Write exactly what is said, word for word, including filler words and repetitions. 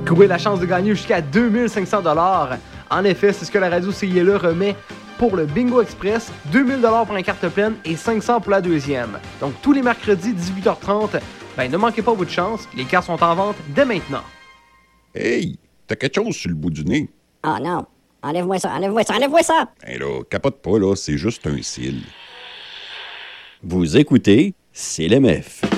Courez la chance de gagner jusqu'à deux mille cinq cents dollars. En effet, c'est ce que la radio C I L E remet pour le Bingo Express, deux mille dollars pour la carte pleine et cinq cents pour la deuxième. Donc tous les mercredis, dix-huit heures trente, ben ne manquez pas votre chance, les cartes sont en vente dès maintenant. Hey, t'as quelque chose sur le bout du nez? Oh non, enlève-moi ça, enlève-moi ça, enlève-moi ça! Hey là, capote pas là, c'est juste un cil. Vous écoutez C L M F.